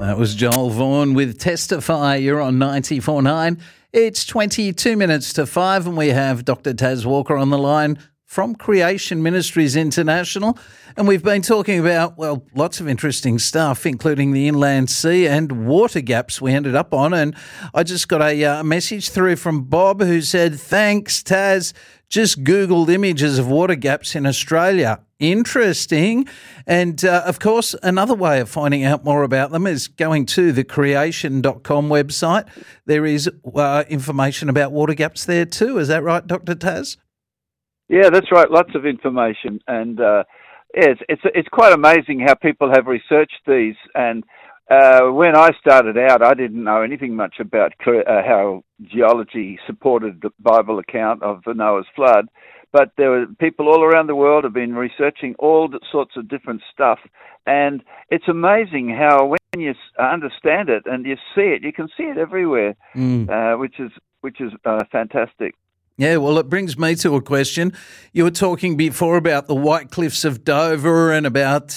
That was Joel Vaughan with Testify. You're on 94.9. It's 22 minutes to 5 and we have Dr. Taz Walker on the line from Creation Ministries International. And we've been talking about, well, lots of interesting stuff, including the inland sea and water gaps we ended up on. And I just got a message through from Bob who said, thanks, Taz. Just Googled images of water gaps in Australia. Interesting. And, of course, another way of finding out more about them is going to the creation.com website. There is information about water gaps there too. Is that right, Dr. Taz? Yeah, that's right. Lots of information. And, it's quite amazing how people have researched these. And when I started out, I didn't know anything much about how geology supported the Bible account of the Noah's flood. But there were people all around the world have been researching all sorts of different stuff. And it's amazing how when you understand it and you see it, you can see it everywhere, which is fantastic. Yeah, well, it brings me to a question. You were talking before about the White Cliffs of Dover and about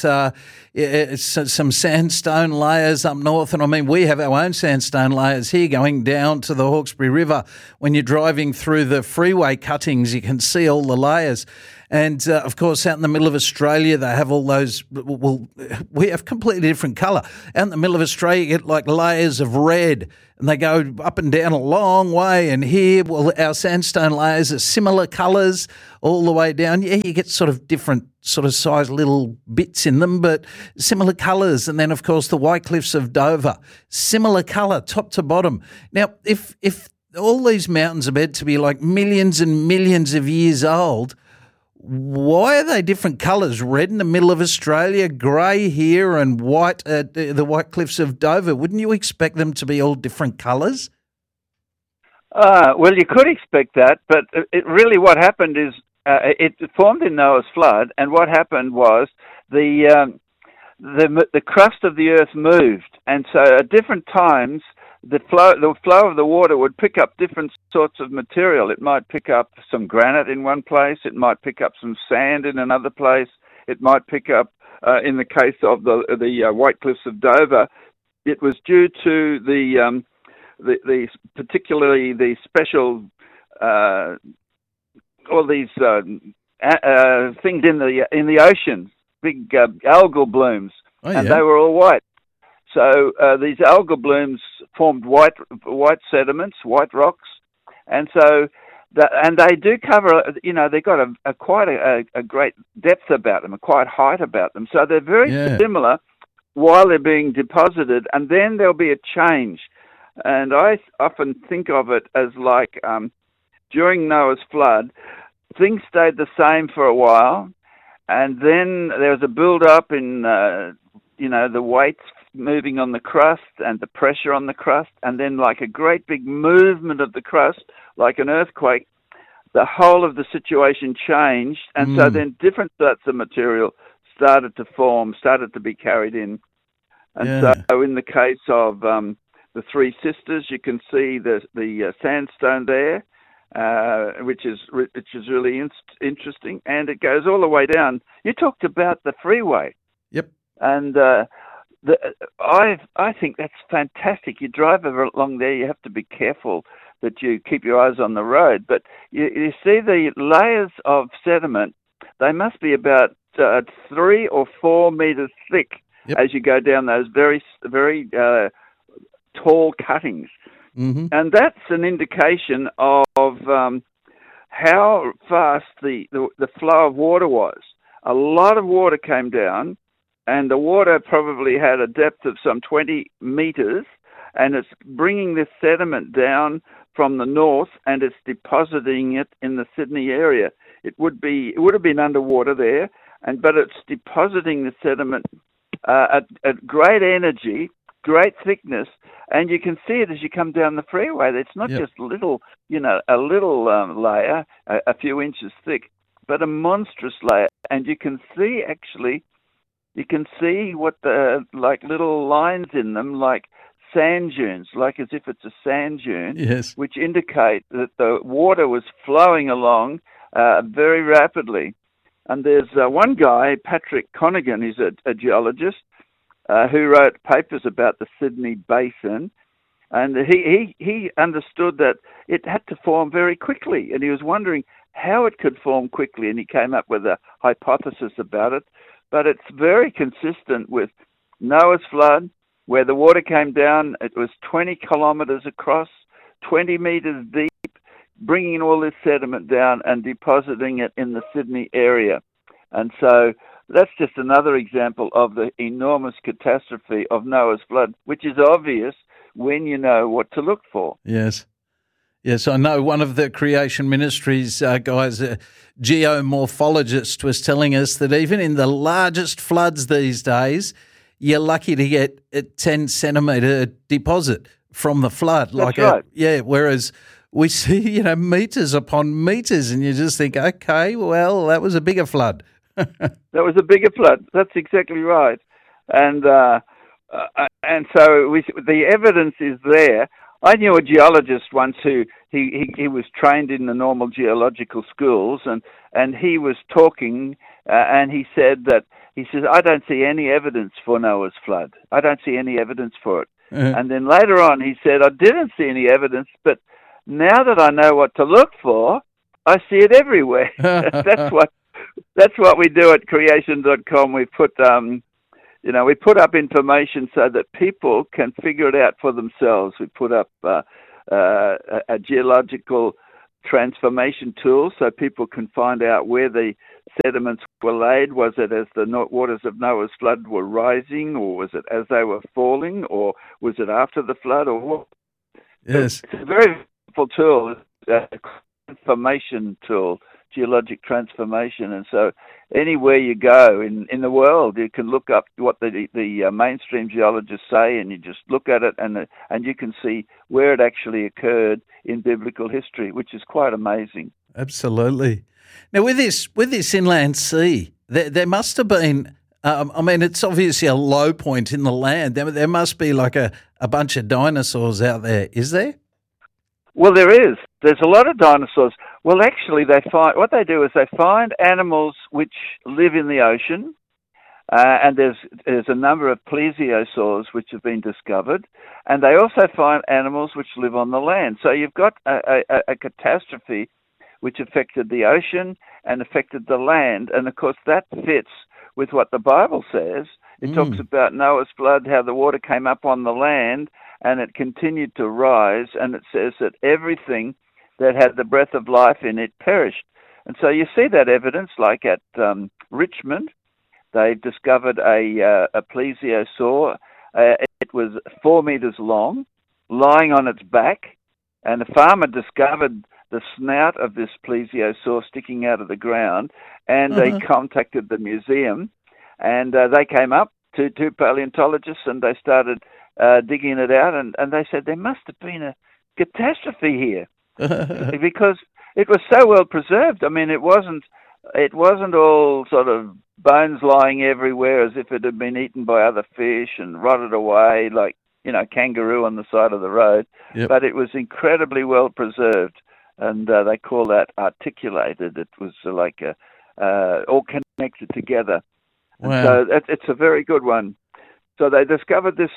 some sandstone layers up north. And I mean, we have our own sandstone layers here going down to the Hawkesbury River. When you're driving through the freeway cuttings, you can see all the layers. And, of course, out in the middle of Australia, they have all those, well, we have completely different colour. Out in the middle of Australia, you get like layers of red and they go up and down a long way. And here, well, our sandstone layers are similar colours all the way down. Yeah, you get sort of different sort of size little bits in them, but similar colours. And then, of course, the White Cliffs of Dover, similar colour, top to bottom. Now, if all these mountains are meant to be like millions and millions of years old, why are they different colours? Red in the middle of Australia, grey here, and white at the White Cliffs of Dover. Wouldn't you expect them to be all different colours? Well, you could expect that, but really what happened is it formed in Noah's flood, and what happened was the crust of the earth moved, and so at different times the flow of the water would pick up different sorts of material. It might pick up some granite in one place. It might pick up some sand in another place. It might pick up, in the case of the White Cliffs of Dover, it was due to the particularly the special all these things in the ocean, big algal blooms, and they were all white. So these algal blooms formed white sediments, white rocks, and so they do cover. You know, they got quite a great depth about them, a quite height about them. So they're very similar while they're being deposited, and then there'll be a change. And I often think of it as like during Noah's flood, things stayed the same for a while, and then there was a build-up in the weights moving on the crust and the pressure on the crust, and then like a great big movement of the crust, like an earthquake, the whole of the situation changed, and so then different sorts of material started to form, started to be carried in. And so in the case of the Three Sisters, you can see the sandstone there, which is really interesting, and it goes all the way down. You talked about the freeway. Yep. And I think that's fantastic. You drive along there, you have to be careful that you keep your eyes on the road. But you see the layers of sediment, they must be about 3 or 4 meters thick as you go down those very, very tall cuttings. Mm-hmm. And that's an indication of how fast the flow of water was. A lot of water came down, and the water probably had a depth of some 20 meters, and it's bringing this sediment down from the north, and it's depositing it in the Sydney area. It would have been underwater there, but it's depositing the sediment at great energy, great thickness, and you can see it as you come down the freeway. It's not just a little layer, a few inches thick, but a monstrous layer, and you can see what the like little lines in them, like sand dunes, like as if it's a sand dune, which indicate that the water was flowing along very rapidly. And there's one guy, Patrick Conaghan, he's a geologist, who wrote papers about the Sydney Basin, and he understood that it had to form very quickly, and he was wondering how it could form quickly, and he came up with a hypothesis about it. But it's very consistent with Noah's flood, where the water came down. It was 20 kilometres across, 20 metres deep, bringing all this sediment down and depositing it in the Sydney area. And so that's just another example of the enormous catastrophe of Noah's flood, which is obvious when you know what to look for. Yes. Yes, I know one of the Creation Ministries guys, a geomorphologist, was telling us that even in the largest floods these days, you're lucky to get a 10 centimetre deposit from the flood. That's right. Whereas we see, metres upon metres, and you just think, okay, well, that was a bigger flood. That was a bigger flood. That's exactly right. And so the evidence is there. I knew a geologist once who he was trained in the normal geological schools, and he was talking, and he said, I don't see any evidence for Noah's flood. I don't see any evidence for it. And then later on he said, I didn't see any evidence, but now that I know what to look for, I see it everywhere. That's what we do at creation.com. We put we put up information so that people can figure it out for themselves. We put up a geological transformation tool so people can find out where the sediments were laid. Was it as the waters of Noah's flood were rising, or was it as they were falling, or was it after the flood, or what? Yes. It's a very powerful tool, a transformation tool, geologic transformation. And so anywhere you go in the world, you can look up what the mainstream geologists say, and you just look at it, and you can see where it actually occurred in biblical history, which is quite amazing. Absolutely. Now, with this inland sea, there must have been, it's obviously a low point in the land. There must be like a bunch of dinosaurs out there, is there? Well, there is. There's a lot of dinosaurs. Well, actually, they find animals which live in the ocean, and there's a number of plesiosaurs which have been discovered, and they also find animals which live on the land. So you've got a catastrophe which affected the ocean and affected the land, and of course that fits with what the Bible says. It talks about Noah's flood, how the water came up on the land, and it continued to rise, and it says that everything that had the breath of life in it perished. And so you see that evidence, like at Richmond. They discovered a plesiosaur. It was 4 meters long, lying on its back, and the farmer discovered the snout of this plesiosaur sticking out of the ground, and they contacted the museum, and they came up to two paleontologists, and they started digging it out, and they said there must have been a catastrophe here because it was so well preserved. I mean, it wasn't all sort of bones lying everywhere as if it had been eaten by other fish and rotted away like, kangaroo on the side of the road. Yep. But it was incredibly well preserved, and they call that articulated. It was like all connected together. Wow. And so it's a very good one. So they discovered this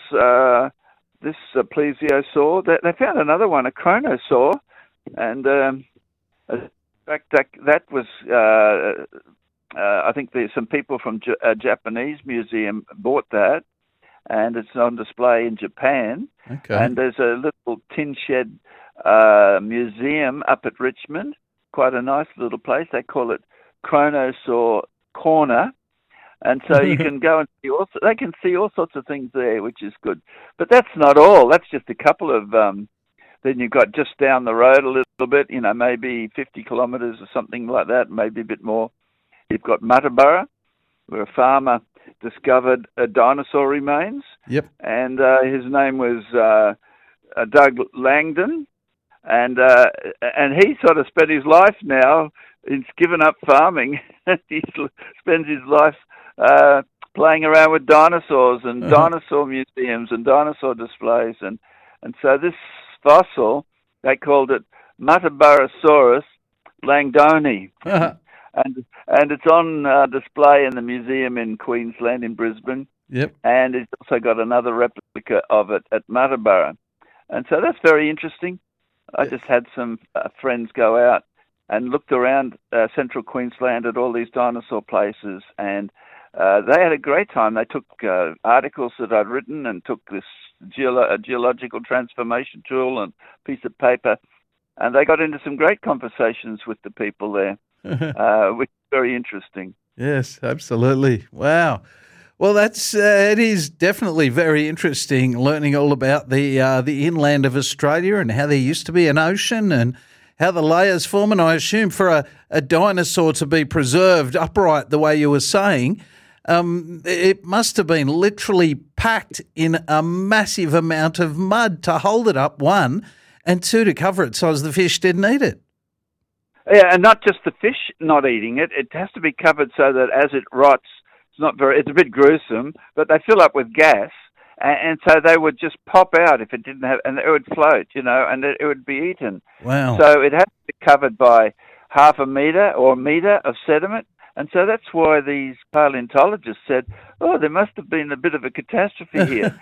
plesiosaur. They found another one, a chronosaur, and in fact that was I think there's some people from a Japanese museum bought that, and it's on display in Japan. Okay. And there's a little tin shed museum up at Richmond, quite a nice little place. They call it Chronosaur Corner. And so you can go and they can see all sorts of things there, which is good. But that's not all. That's just a couple of, then you've got just down the road a little bit, maybe 50 kilometres or something like that, maybe a bit more. You've got Muttaburra, where a farmer discovered dinosaur remains. Yep. And his name was Doug Langdon. And he sort of spent his life now, he's given up farming. He spends his life playing around with dinosaurs and dinosaur museums and dinosaur displays, and so this fossil, they called it Muttaburrasaurus langdoni, and it's on display in the museum in Queensland in Brisbane, Yep. And it's also got another replica of it at Muttaburra. And so that's very interesting. I just had some friends go out and looked around central Queensland at all these dinosaur places, and they had a great time. They took articles that I'd written and took this geological transformation tool and piece of paper, and they got into some great conversations with the people there, which is very interesting. Yes, absolutely. Wow. Well, it is definitely very interesting learning all about the inland of Australia and how there used to be an ocean and how the layers form. And I assume for a dinosaur to be preserved upright the way you were saying, it must have been literally packed in a massive amount of mud to hold it up, one, and two, to cover it so as the fish didn't eat it. Yeah, and not just the fish not eating it. It has to be covered so that as it rots, it's a bit gruesome, but they fill up with gas, and so they would just pop out if it didn't have, and it would float, and it would be eaten. Wow. So it has to be covered by half a metre or a metre of sediment, and so that's why these paleontologists said, there must have been a bit of a catastrophe here.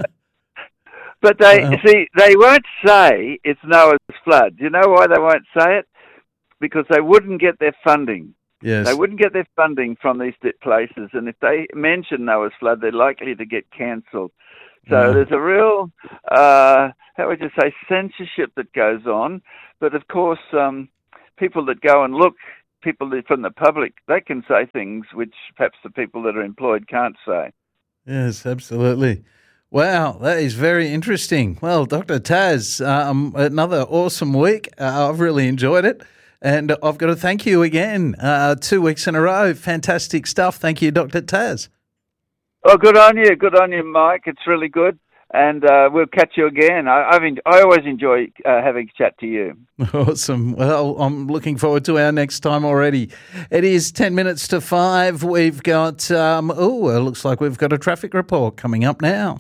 But they won't say it's Noah's flood. Do you know why they won't say it? Because they wouldn't get their funding. Yes. They wouldn't get their funding from these places, and if they mention Noah's flood, they're likely to get cancelled. So there's a real, how would you say, censorship that goes on. But of course, people that go and look, people from the public, they can say things which perhaps the people that are employed can't say. Yes, absolutely. Wow, that is very interesting. Well, Dr. Taz, another awesome week. I've really enjoyed it. And I've got to thank you again, 2 weeks in a row. Fantastic stuff. Thank you, Dr. Taz. Oh, good on you. Good on you, Mike. It's really good. And we'll catch you again. I always enjoy having a chat to you. Awesome. Well, I'm looking forward to our next time already. It is 10 minutes to 5. We've got, it looks like we've got a traffic report coming up now.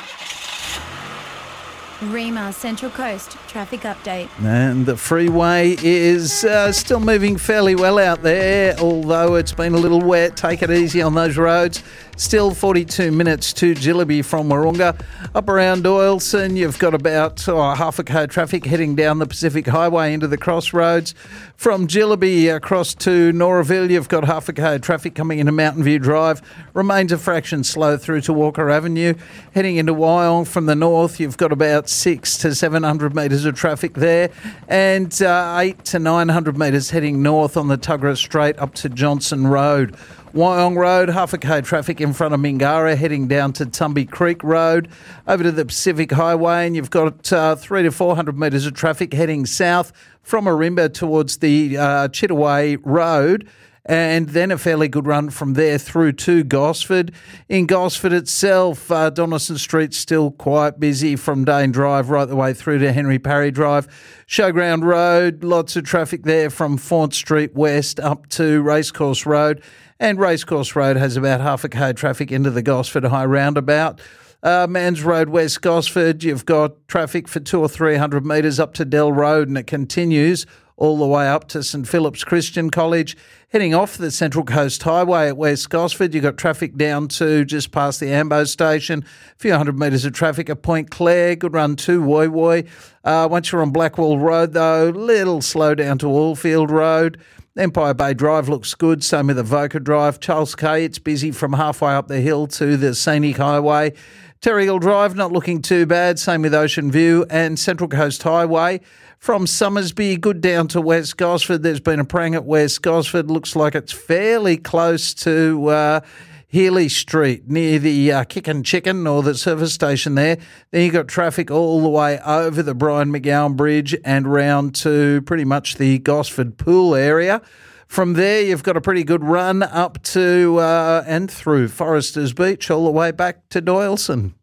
Rima Central Coast traffic update. And the freeway is still moving fairly well out there, although it's been a little wet. Take it easy on those roads. Still 42 minutes to Jillaby from Wahroonga. Up around Doyleson, you've got about half a k traffic heading down the Pacific Highway into the crossroads. From Jillaby across to Noraville, you've got half a k traffic coming into Mountain View Drive. Remains a fraction slow through to Walker Avenue. Heading into Wyong from the north, you've got about 600 to 700 metres of traffic there, and 800 to 900 metres heading north on the Tuggerah Strait up to Johnson Road. Wyong Road, half a k traffic in front of Mingara, heading down to Tumby Creek Road, over to the Pacific Highway, and you've got 300 to 400 metres of traffic heading south from Ourimbah towards the Chittaway Road, and then a fairly good run from there through to Gosford. In Gosford itself, Donaldson Street's still quite busy from Dane Drive right the way through to Henry Parry Drive. Showground Road, lots of traffic there from Font Street West up to Racecourse Road. And Racecourse Road has about half a k traffic into the Gosford High Roundabout. Mans Road, West Gosford, you've got traffic for 200 or 300 metres up to Dell Road, and it continues all the way up to St Philip's Christian College. Heading off the Central Coast Highway at West Gosford, you've got traffic down to just past the Ambo station, a few hundred metres of traffic at Point Clare, good run to Woy Woy. Once you're on Blackwall Road, though, little slow down to Allfield Road. Empire Bay Drive looks good, same with Avoca Drive. Charles K, it's busy from halfway up the hill to the Scenic Highway. Terrigal Drive not looking too bad, same with Ocean View. And Central Coast Highway from Summersby, good down to West Gosford. There's been a prang at West Gosford. Looks like it's fairly close to Healy Street near the Kick and Chicken or the service station there. Then you've got traffic all the way over the Brian McGowan Bridge and round to pretty much the Gosford Pool area. From there, you've got a pretty good run up to and through Foresters Beach all the way back to Doyleson.